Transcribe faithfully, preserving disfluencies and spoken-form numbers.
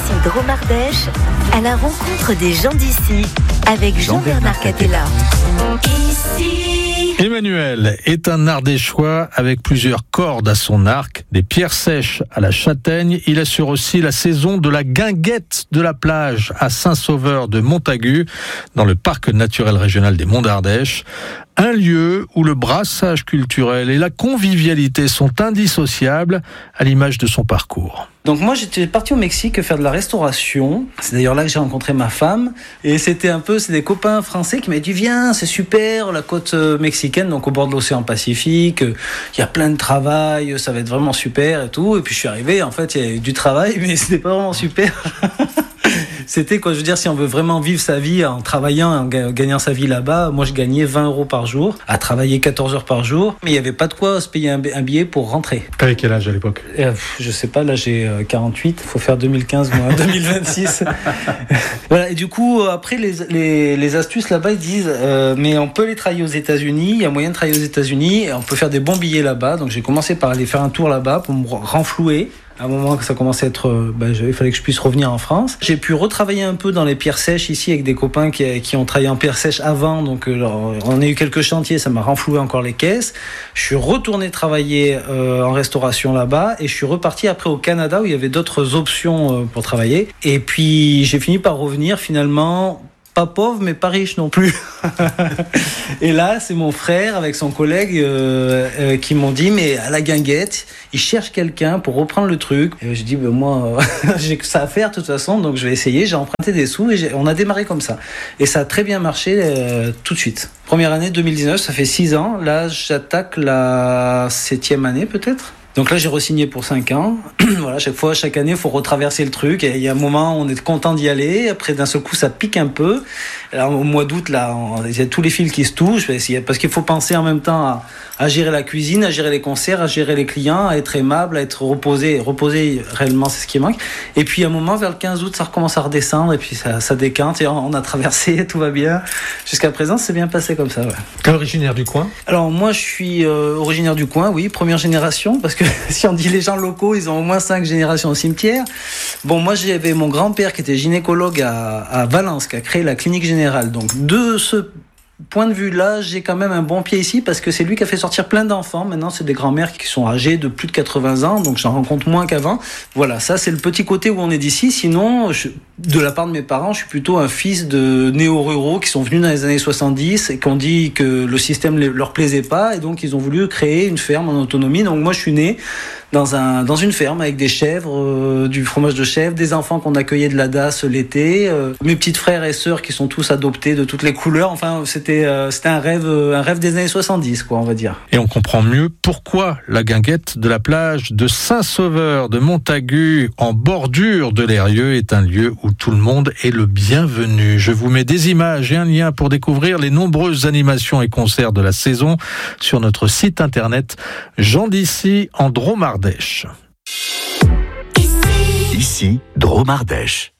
Drôme-Ardèche, à la rencontre des gens d'ici, avec Jean-Bernard Catella. Ici. Emmanuel est un Ardéchois avec plusieurs cordes à son arc, des pierres sèches à la châtaigne. Il assure aussi la saison de la guinguette de la plage à Saint-Sauveur de Montagut, dans le parc naturel régional des Monts d'Ardèche. Un lieu où le brassage culturel et la convivialité sont indissociables, à l'image de son parcours. Donc moi j'étais parti au Mexique faire de la restauration. C'est d'ailleurs là que j'ai rencontré ma femme. Et c'était un peu, c'est des copains français qui m'avaient dit viens, c'est super, la côte mexicaine, donc au bord de l'océan Pacifique. Il y a plein de travail, ça va être vraiment super et tout. Et puis je suis arrivé, en fait il y a eu du travail, mais c'était pas vraiment super. C'était quoi, je veux dire, si on veut vraiment vivre sa vie en travaillant, en gagnant sa vie là-bas, moi je gagnais vingt euros par jour, à travailler quatorze heures par jour, mais il n'y avait pas de quoi se payer un billet pour rentrer. T'avais quel âge à l'époque ? euh, Je sais pas, là j'ai quarante-huit, il faut faire deux mille quinze, moi, deux mille vingt-six. Voilà, et du coup, après les, les, les astuces là-bas, ils disent, euh, mais on peut aller travailler aux États-Unis, il y a moyen de travailler aux États-Unis, et on peut faire des bons billets là-bas, donc j'ai commencé par aller faire un tour là-bas pour me renflouer. À un moment que ça commençait à être, ben, il fallait que je puisse revenir en France. J'ai pu retravailler un peu dans les pierres sèches ici avec des copains qui, qui ont travaillé en pierres sèches avant. Donc, alors, on a eu quelques chantiers, ça m'a renfloué encore les caisses. Je suis retourné travailler euh, en restauration là-bas et je suis reparti après au Canada où il y avait d'autres options euh, pour travailler. Et puis, j'ai fini par revenir finalement. Pas pauvre, mais pas riche non plus. Et là, c'est mon frère avec son collègue euh, euh, qui m'ont dit, mais à la guinguette, ils cherchent quelqu'un pour reprendre le truc. Et je dis, ben moi, euh, j'ai que ça à faire de toute façon, donc je vais essayer. J'ai emprunté des sous et j'ai, on a démarré comme ça. Et ça a très bien marché euh, tout de suite. Première année deux mille dix-neuf, ça fait six ans. Là, j'attaque la septième année peut-être. Donc là, j'ai re-signé pour cinq ans. Voilà, chaque fois, chaque année, il faut retraverser le truc. Et il y a un moment où on est content d'y aller. Après, d'un seul coup, ça pique un peu. Alors, au mois d'août, là, il y a tous les fils qui se touchent. Parce qu'il faut penser en même temps à, à gérer la cuisine, à gérer les concerts, à gérer les clients, à être aimable, à être reposé. Reposer, réellement, c'est ce qui manque. Et puis, à un moment, vers le quinze août, ça recommence à redescendre. Et puis, ça, ça décante. Et on a traversé, tout va bien. Jusqu'à présent, c'est bien passé comme ça. Ouais. T'es originaire du coin ? Alors, moi, je suis euh, originaire du coin, oui. Première génération, parce que si on dit les gens locaux, ils ont au moins cinq générations au cimetière. Bon, moi, j'avais mon grand-père qui était gynécologue à, à Valence, qui a créé la clinique générale. Donc, de ce point de vue-là, j'ai quand même un bon pied ici parce que c'est lui qui a fait sortir plein d'enfants. Maintenant, c'est des grands-mères qui sont âgées de plus de quatre-vingts ans, donc j'en rencontre moins qu'avant. Voilà, ça, c'est le petit côté où on est d'ici. Sinon, je, de la part de mes parents, je suis plutôt un fils de néo-ruraux qui sont venus dans les années soixante-dix et qui ont dit que le système leur plaisait pas et donc ils ont voulu créer une ferme en autonomie. Donc moi, je suis né dans un dans une ferme avec des chèvres, euh, du fromage de chèvre, des enfants qu'on accueillait de la D A S l'été, euh, mes petites frères et sœurs qui sont tous adoptés de toutes les couleurs. Enfin, c'était euh, c'était un rêve un rêve des années soixante-dix, quoi, on va dire. Et on comprend mieux pourquoi la guinguette de la plage de Saint-Sauveur de Montagut, en bordure de l'Eyrieux, est un lieu où tout le monde est le bienvenu. Je vous mets des images et un lien pour découvrir les nombreuses animations et concerts de la saison sur notre site internet Gens d'ici en Drôme-Ardèche. Ici, Ici, Drôme-Ardèche.